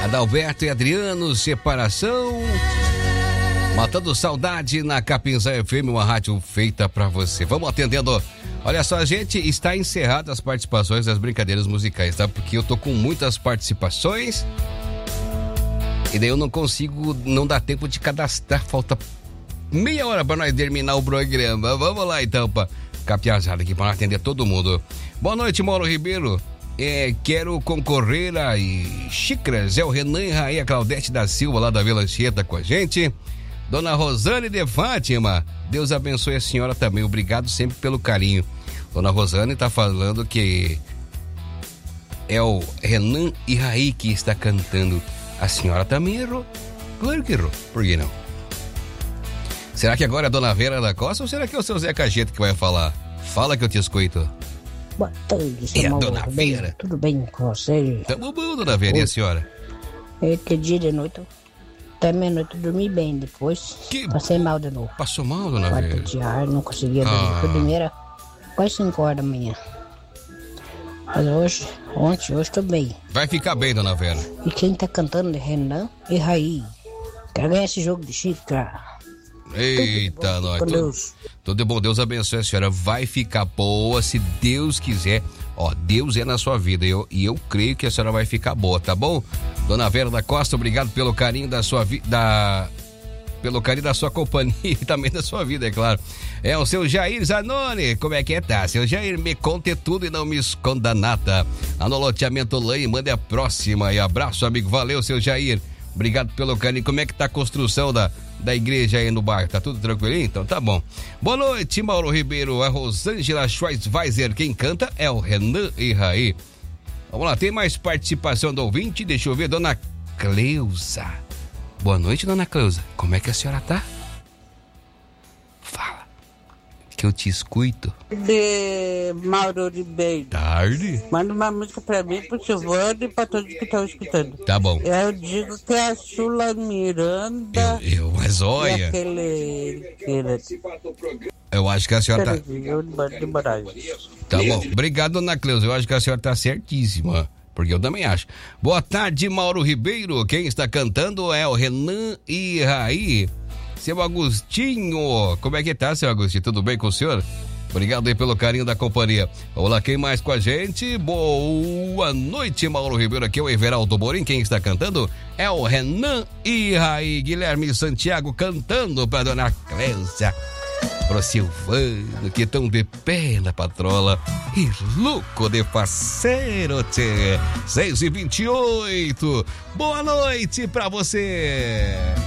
Adalberto e Adriano, separação. Matando saudade na Capinzá FM, uma rádio feita pra você. Vamos atendendo. Olha só, gente, está encerrada as participações das brincadeiras musicais, tá? Porque eu tô com muitas participações e daí eu não consigo, não dá tempo de cadastrar. Falta meia hora pra nós terminar o programa. Vamos lá então, pra capiazada aqui, pra nós atender todo mundo. Boa noite, Mauro Ribeiro. Quero concorrer a xícaras. É o Renan e Raí, a Claudete da Silva, lá da Vila Anchieta com a gente. Dona Rosane de Fátima, Deus abençoe a senhora também. Obrigado sempre pelo carinho. Dona Rosane tá falando que é o Renan e Raí que está cantando. A senhora também errou. Claro que errou. Por que não? Será que agora é a Dona Vera da Costa ou será que é o seu Zé Cajeta que vai falar? Fala que eu te escuto. Boa tarde, e a Dona Vera? Tudo bem com você? Tamo bom, Dona Vera. E a senhora? Que dia de noite, até meia-noite eu dormi bem, depois passei mal de novo. Passou mal, Dona Vera? Falta de ar, não conseguia dormir. Primeira, quase 5 horas da manhã. Mas hoje tô bem. Vai ficar bem, Dona Vera. E quem tá cantando é Renan e Raí. Quero ganhar esse jogo de xícara. Eita, nós. Tudo de bom, Deus abençoe a senhora. Vai ficar boa, se Deus quiser. Ó, Deus é na sua vida e eu creio que a senhora vai ficar boa, tá bom? Dona Vera da Costa, obrigado pelo carinho da sua vida, pelo carinho da sua companhia e também da sua vida, é claro. É o seu Jair Zanoni, como é que tá? Seu Jair, me conte tudo e não me esconda nada. Lá no loteamento Lane, mande a próxima e abraço, amigo. Valeu, seu Jair. Obrigado pelo carinho. Como é que tá a construção da igreja aí no bairro? Tá tudo tranquilinho? Então tá bom. Boa noite, Mauro Ribeiro. A Rosângela Schweizweiser. Quem canta é o Renan e Raí. Vamos lá, tem mais participação do ouvinte? Deixa eu ver, Dona Cleusa. Boa noite, Dona Cleusa. Como é que a senhora tá? Fala, que eu te escuto. De Mauro Ribeiro. Tarde. Manda uma música pra mim, pro Silvano e pra todos que estão escutando. Tá bom. Eu digo que é a Sula Miranda. Mas olha. E aquele. Eu acho que a senhora tá. Tá bom. Obrigado, Dona Cleusa. Eu acho que a senhora tá certíssima. Porque eu também acho. Boa tarde, Mauro Ribeiro. Quem está cantando é o Renan e Raí. Seu Agostinho. Como é que tá, seu Agostinho? Tudo bem com o senhor? Obrigado aí pelo carinho da companhia. Vamos lá, quem mais com a gente? Boa noite, Mauro Ribeiro. Aqui é o Everaldo Borim. Quem está cantando é o Renan e Raí. Guilherme Santiago cantando para Dona Cleusa. Pro Silvano, que tão de pé na patrola e louco de parceiro, tchê. 6h28. Boa noite pra você.